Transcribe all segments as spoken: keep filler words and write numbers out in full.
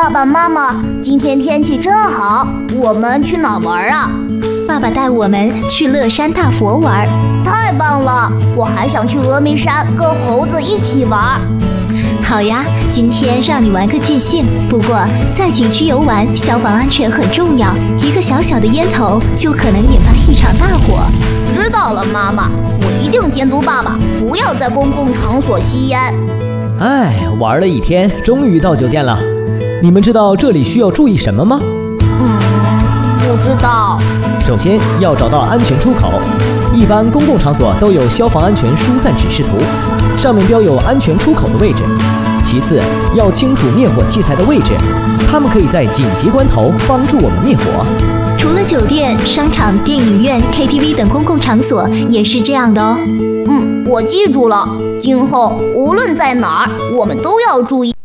爸爸妈妈，今天天气真好，我们去哪玩啊？ 爸爸带我们去乐山大佛玩。 太棒了！我还想去峨眉山跟猴子一起玩。 好呀，今天让你玩个尽兴。不过在景区游玩，消防安全很重要，一个小小的烟头就可能引发一场大火。 知道了，妈妈，我一定监督爸爸，不要在公共场所吸烟。 哎，玩了一天，终于到酒店了。你们知道这里需要注意什么吗？ 嗯，不知道。 首先要找到安全出口，一般公共场所都有消防安全疏散指示图，上面标有安全出口的位置。其次要清楚灭火器材的位置，它们可以在紧急关头帮助我们灭火。 除了酒店、商场、电影院、K T V 等公共场所也是这样的哦。 嗯，我记住了，今后无论在哪儿，我们都要注意。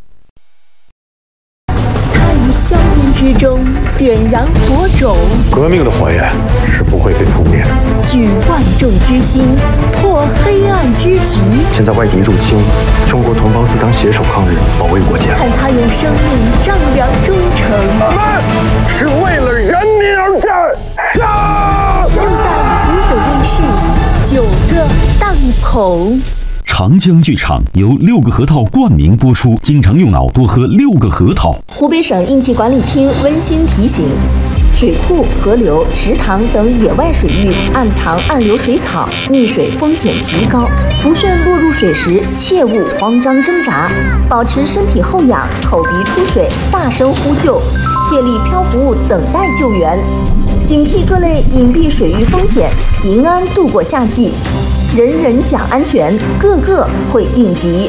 硝烟之中点燃火种， 革命的火焰是不会被扑灭的。 举万众之心，破黑暗之局。 现在外敌入侵，中国同胞自当携手抗日，保卫国家。 看他用生命丈量忠诚。 我们是为了人民而战。杀！ 就在湖北卫视九个档口。 长江剧场由六个核桃冠名播出，经常用脑多喝六个核桃。 湖北省应急管理厅温馨提醒：水库、河流、池塘等野外水域暗藏暗流水草，溺水风险极高。不慎落入水时，切勿慌张挣扎，保持身体后仰，口鼻出水，大声呼救，借力漂浮物等待救援，警惕各类隐蔽水域风险，平安度过夏季。人人讲安全，个个会应急。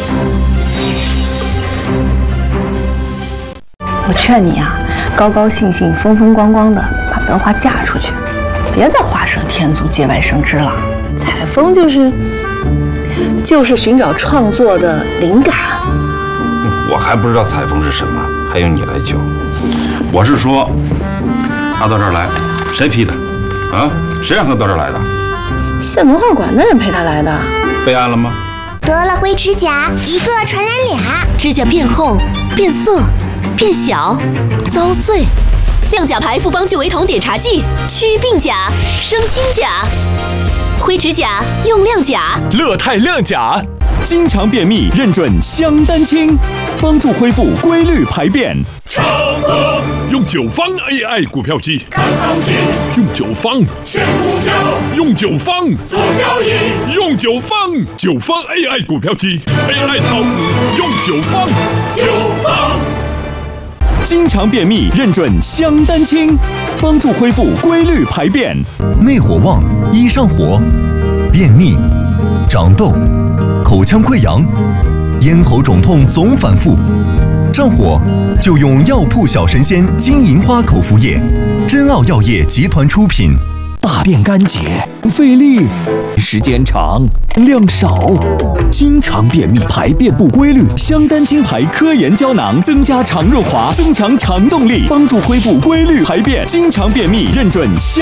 我劝你啊，高高兴兴、风风光光的把德华嫁出去，别再画蛇添足、节外生枝了。采风就是就是寻找创作的灵感。 我还不知道采风是什么，还用你来教？我是说，他到这儿来，谁批的？啊，谁让他到这儿来的？ 县文化馆的人陪他来的。 备案了吗？ 得了灰指甲，一个传染俩。 指甲变厚、变色、变小、遭碎。亮甲牌复方聚维酮碘茶剂，祛病甲、生新甲。灰指甲用亮甲。 乐泰亮甲，经常便秘认准香丹清，帮助恢复规律排便。 长乐用九方 A I 股票机，看行情；用九方选股票，用九方做交易；用九方九方 A I 股票机 ，A I 炒股用九方九方。 经常便秘认准香丹清，帮助恢复规律排便。 内火旺易上火，便秘、长痘、口腔溃疡、咽喉肿痛总反复。上火就用药铺小神仙金银花口服液，珍奥药业集团出品。 大便干结，费力，时间长，量少，经常便秘，排便不规律。香丹清牌科研胶囊增加肠润滑，增强肠动力，帮助恢复规律排便。经常便秘认准香。